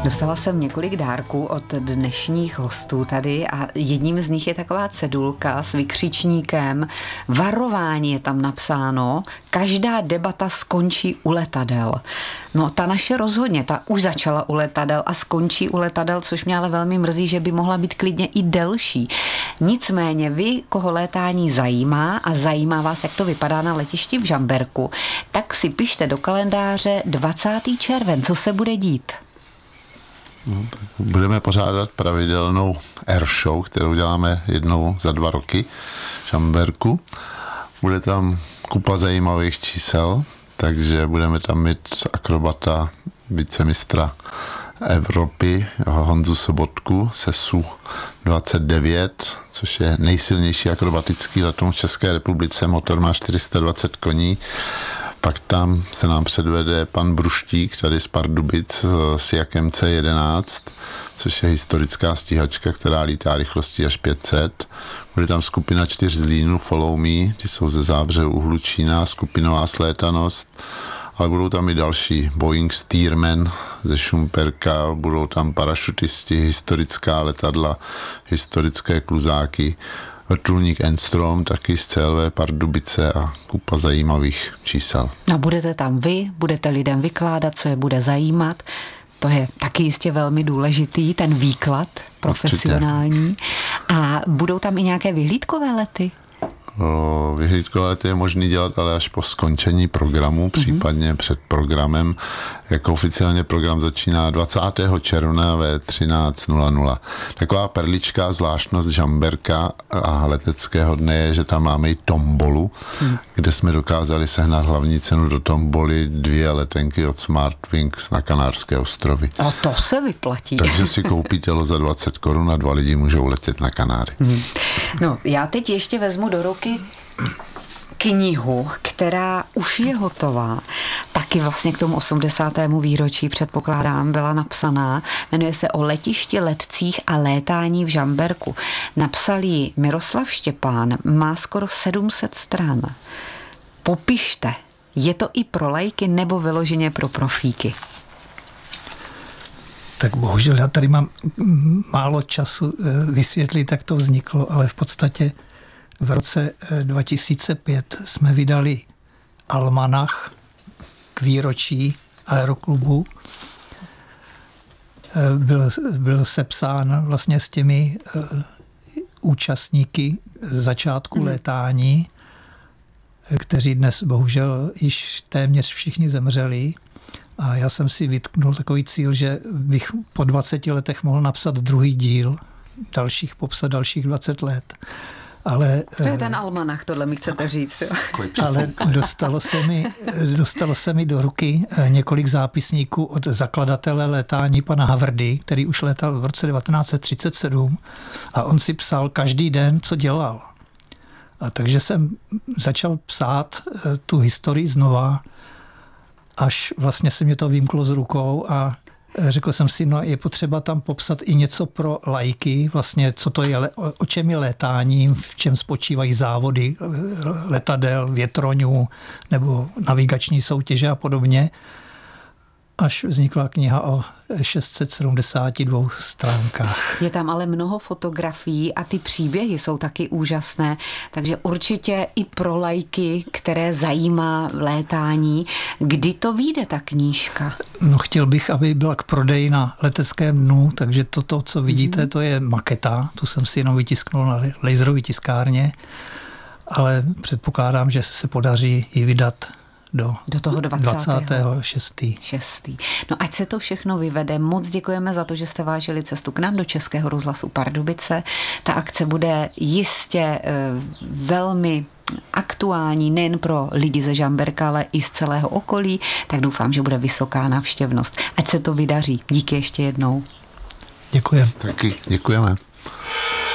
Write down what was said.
Dostala jsem několik dárků od dnešních hostů tady a jedním z nich je taková cedulka s vykřičníkem. Varování je tam napsáno, každá debata skončí u letadel. No ta naše rozhodně, ta už začala u letadel a skončí u letadel, což mě ale velmi mrzí, že by mohla být klidně i delší. Nicméně vy, koho létání zajímá a zajímá vás, jak to vypadá na letišti v Žamberku, tak si pište do kalendáře 20. červen, co se bude dít. No, tak budeme pořádat pravidelnou airshow, kterou děláme jednou za 2 roky v Žamberku. Bude tam kupa zajímavých čísel, takže budeme tam mít akrobata, vicemistra Evropy Honzu Sobotku se Su-29, což je nejsilnější akrobatický letoun v České republice, motor má 420 koní. Pak tam se nám předvede pan Bruštík tady z Pardubic s Jakem C11, což je historická stíhačka, která lítá rychlostí až 500. Bude tam skupina 4 Zlínu, Follow Me, ty jsou ze Zábřehu u Hlučína, skupinová slétanost, ale budou tam i další, Boeing Stearman ze Šumperka, budou tam parašutisti, historická letadla, historické kluzáky, vrtulník Enstrom, taky z CLV Pardubice a kupa zajímavých čísel. A budete tam vy, budete lidem vykládat, co je bude zajímat. To je taky jistě velmi důležitý, ten výklad profesionální. Určitě. A budou tam i nějaké vyhlídkové lety? Vyhlídkové lety je možný dělat, ale až po skončení programu, případně před programem. Jako oficiálně program začíná 20. června ve 13:00. Taková perlička, zvláštnost Žamberka a leteckého dne je, že tam máme i tombolu, kde jsme dokázali sehnat hlavní cenu do tomboly 2 letenky od Smartwings na Kanárské ostrovy. A to se vyplatí. Takže si koupí tělo za 20 korun a 2 lidi můžou letět na Kanáry. No, já teď ještě vezmu do ruky knihu, která už je hotová. Taky vlastně k tomu 80. výročí, předpokládám, byla napsaná. Jmenuje se O letišti, letcích a létání v Žamberku. Napsal ji Miroslav Štěpán, má skoro 700 stran. Popište, je to i pro laiky nebo vyloženě pro profíky? Tak bohužel já tady mám málo času vysvětlit, jak to vzniklo, ale v podstatě v roce 2005 jsme vydali almanach k výročí Aeroklubu. Byl sepsán vlastně s těmi účastníky z začátku létání, kteří dnes bohužel již téměř všichni zemřeli. A já jsem si vytknul takový cíl, že bych po 20 letech mohl napsat druhý díl, popsat dalších 20 let. Ale, to je ten almanach, tohle mi chcete říct. Ale dostalo se mi do ruky několik zápisníků od zakladatele létání pana Havrdy, který už létal v roce 1937 a on si psal každý den, co dělal. A takže jsem začal psát tu historii znova, až vlastně se mě to vymklo z rukou a řekl jsem si, no je potřeba tam popsat i něco pro laiky, vlastně co to je, o čem je létání, v čem spočívají závody letadel, větroňů nebo navigační soutěže a podobně. Až vznikla kniha o 672 stránkách. Je tam ale mnoho fotografií a ty příběhy jsou taky úžasné, takže určitě i pro laiky, které zajímá létání. Kdy to vyjde ta knížka? No chtěl bych, aby byla k prodeji na leteckém dnu, takže toto, co vidíte, to je maketa, tu jsem si jenom vytisknul na laserové tiskárně, ale předpokládám, že se podaří ji vydat do toho 26. No ať se to všechno vyvede. Moc děkujeme za to, že jste vážili cestu k nám do Českého rozhlasu Pardubice. Ta akce bude jistě velmi aktuální nejen pro lidi ze Žamberka, ale i z celého okolí, tak doufám, že bude vysoká návštěvnost. Ať se to vydaří. Díky ještě jednou. Děkujeme. Taky děkujeme.